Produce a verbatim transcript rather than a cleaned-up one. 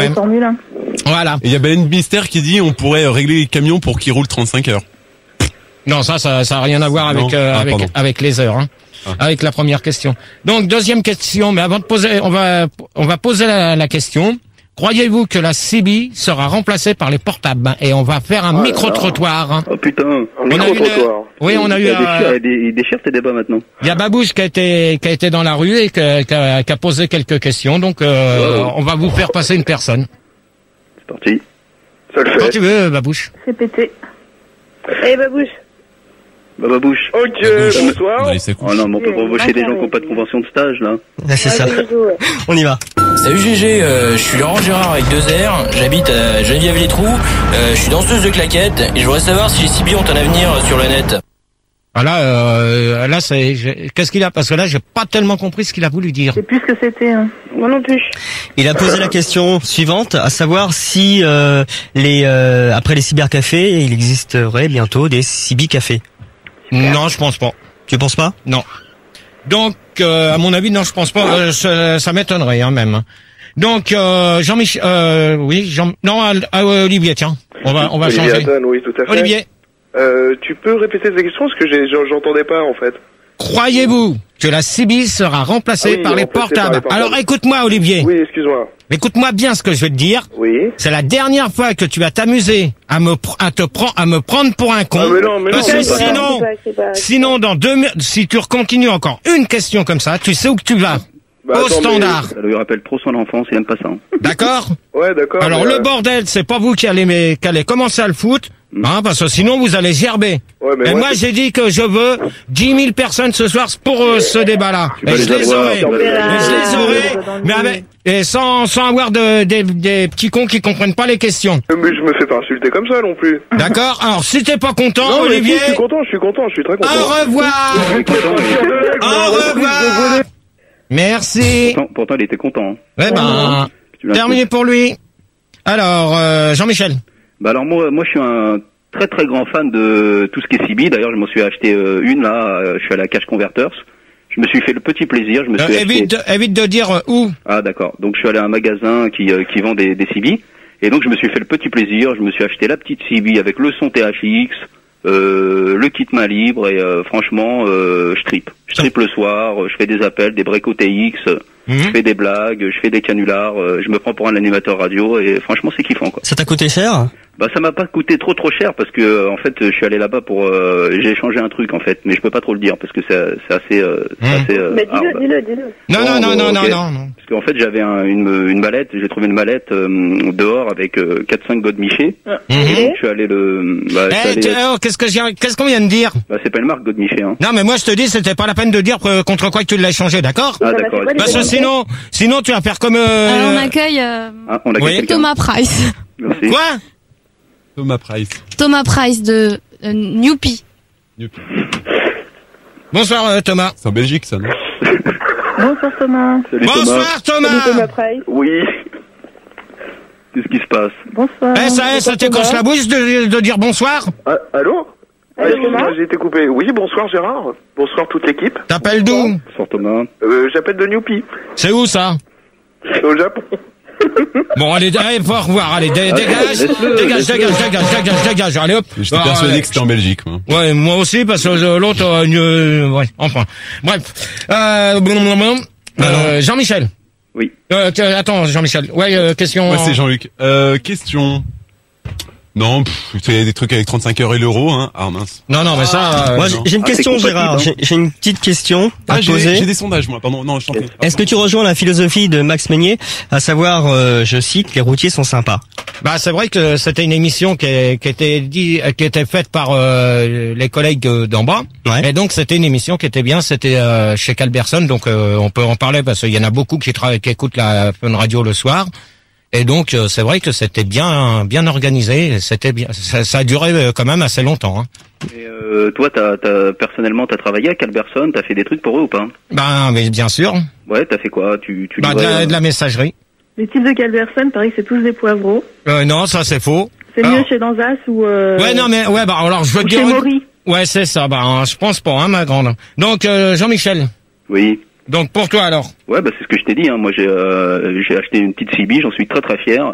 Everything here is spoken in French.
problème. Formule un. Voilà. Et il y a Baleine Mystère qui dit on pourrait régler les camions pour qu'ils roulent trente-cinq heures. Non, ça, ça, ça a rien à voir avec, euh, ah, avec, avec les heures, hein. Ah. Avec la première question. Donc, deuxième question, mais avant de poser, on va, on va poser la, la question. Croyez-vous que la C B sera remplacée par les portables? Et on va faire un ah micro-trottoir. Hein. Oh putain, un micro-trottoir. Oui, on a eu un... Il, il déchire tes débats maintenant. Il y a Babouche qui a été, qui a été dans la rue et qui a, qui a, qui a posé quelques questions. Donc, euh, wow. on va vous faire passer une personne. C'est parti. Ça le fait. Quand tu veux, Babouche. C'est pété. Eh, Babouche. Bah, Babouche. Ok, Babouche. bonsoir. Ouais, oh non, mais on peut pas embaucher des gens qui n'ont pas de convention de stage, là. Là, c'est ça. On y va. Salut G G, euh, je suis Laurent Gérard avec deux R, j'habite à Geneviève-les-Trous, euh, je suis danseuse de claquettes et je voudrais savoir si les C B ont un avenir sur le net. Ah là, euh, là, c'est, qu'est-ce qu'il a? Parce que là, j'ai pas tellement compris ce qu'il a voulu dire. C'est plus ce que c'était, hein. Moi non plus. Il a posé la question suivante, à savoir si euh, les euh, après les cybercafés, il existerait bientôt des cybercafés. Non, je pense pas. Tu penses pas? Non. Donc, euh, à mon avis, non, je pense pas. Euh, ça, ça m'étonnerait, hein, même. Donc, euh, Jean-Michel, euh, oui, Jean, non, à, à Olivier, tiens, on va, on va Olivier changer. Hatton, oui, tout à fait. Olivier. Euh, tu peux répéter ta question parce que j'ai, j'entendais pas en fait. Croyez-vous que la C B sera remplacée ah oui, par, les portables. par les portables? Alors, écoute-moi, Olivier. Oui, excuse-moi. Écoute-moi bien ce que je vais te dire. Oui. C'est la dernière fois que tu vas t'amuser à me pr- à te prendre à me prendre pour un con. Ah, mais non, mais parce non, que c'est sinon, pas, c'est pas, c'est sinon dans deux si tu continues encore une question comme ça, tu sais où que tu vas. Bah, Au attends, standard. Ça lui rappelle trop son enfance, il aime pas ça. Hein. D'accord? Ouais, d'accord. Alors mais le euh... bordel, c'est pas vous qui allez mais qui allez commencer à le foutre. Hein, parce que sinon vous allez gerber. Ouais, mais et moi, moi j'ai dit que je veux dix mille personnes ce soir pour euh, ce débat-là. Et je les aurai. Et je les aurai. Mais avec, et sans, sans avoir de, des, des petits cons qui comprennent pas les questions. Mais je me fais pas insulter comme ça non plus. D'accord? Alors si t'es pas content, non, Olivier. Si, je suis content, je suis content, je suis très content. Au revoir! Au revoir! Merci. Pourtant, pourtant, il était content. Hein. Ouais, ben, terminé pour lui. Alors, euh, Jean-Michel. Bah alors moi, moi je suis un très très grand fan de tout ce qui est C B. D'ailleurs, je m'en suis acheté euh, une là. Euh, je suis à la Cash Converters. Je me suis fait le petit plaisir. Je me suis euh, acheté... évite, de, évite de dire euh, où. Ah d'accord. Donc je suis allé à un magasin qui euh, qui vend des, des C B. Et donc je me suis fait le petit plaisir. Je me suis acheté la petite C B avec le son T H X, euh, le kit main libre et euh, franchement, euh, je tripe. Je tripe le soir. Je fais des appels, des breaks O T X. Mmh. Je fais des blagues, je fais des canulars, euh, je me prends pour un animateur radio et franchement c'est kiffant quoi. Ça t'a coûté cher? Bah ça m'a pas coûté trop trop cher parce que euh, en fait je suis allé là-bas pour euh, j'ai échangé un truc en fait mais je peux pas trop le dire parce que c'est c'est assez euh, c'est mmh. assez euh, mais dis-le, hard. dis-le, dis-le. Non non non non, okay. non non non. Parce qu'en fait j'avais un, une une mallette, j'ai trouvé une mallette euh, dehors avec euh, quatre cinq Godemiché. Mmh. Je suis allé le bah, hey, allé... oh, qu'est-ce que j'ai qu'est-ce qu'on vient de dire? Bah c'est pas une marque Godemiché hein. Non mais moi je te dis c'était pas la peine de dire contre quoi que tu l'as échangé, d'accord? Ah d'accord. Parce que sinon sinon tu vas faire comme euh... Alors on accueille, euh, ah, on accueille oui. Thomas Price. Merci. Quoi? Thomas Price. Thomas Price de euh, Newpie. Newpie. Bonsoir euh, Thomas. C'est en Belgique ça, non? Bonsoir Thomas. Salut, Bonsoir Thomas. Salut Thomas Price. Oui. Qu'est-ce qui se passe? Bonsoir. Eh ça, ça t'écorche la bouche de, de dire bonsoir? Ah, allô? Allô, ah, Thomas j'ai été coupé. Oui, bonsoir Gérard. Bonsoir toute l'équipe. T'appelles d'où? Bonsoir Thomas. Euh, j'appelle de Newpie. C'est où ça? C'est au Japon. Bon, allez, allez, faut revoir, allez, dé, dégage, dégage, dégage, dégage, dégage, dégage, allez hop. J'étais ah, persuadé ouais. que c'était en Belgique, moi. Ouais, moi aussi, parce que euh, l'autre, euh, euh, ouais, enfin. Bref. Euh, euh, Jean-Michel. Oui. Euh, attends, Jean-Michel. Ouais, euh, question. Ouais, c'est Jean-Luc. Euh, question. Non, c'est des trucs avec trente-cinq heures et l'euro, hein. Ah mince. Non, non, mais ça. Euh, moi, j'ai une ah, question, Gérard. J'ai, j'ai une petite question à ah, te poser. J'ai, j'ai des sondages, moi. Pardon, non, je t'en prie. Est-ce que tu rejoins la philosophie de Max Meignier, à savoir, euh, je cite, les routiers sont sympas? Bah, c'est vrai que c'était une émission qui, est, qui était dit, qui était faite par euh, les collègues d'en bas. Ouais. Et donc c'était une émission qui était bien. C'était euh, chez Calberson, donc euh, on peut en parler parce qu'il y en a beaucoup qui travaillent, qui écoutent la Fun Radio le soir. Et donc euh, c'est vrai que c'était bien bien organisé, c'était bien, ça, ça a duré euh, quand même assez longtemps. Hein. Et euh, toi, t'as, t'as personnellement, t'as travaillé à Calberson, t'as fait des trucs pour eux ou pas? Ben, mais bien sûr. Ouais, t'as fait quoi? Tu, tu bah, de, la, euh... de la messagerie. Les types de Calberson, pareil, c'est tous des poivreaux. Euh, non, ça c'est faux. C'est alors... mieux chez Danzas ou. Euh... Ouais, non, mais ouais, bah alors je veux te dire. Chez Maury. Ouais, c'est ça. Bah, hein, je pense pas, hein, ma grande. Donc, euh, Jean-Michel. Oui. Donc pour toi alors? Ouais, bah c'est ce que je t'ai dit. Hein. Moi j'ai euh, j'ai acheté une petite C B, j'en suis très très fier.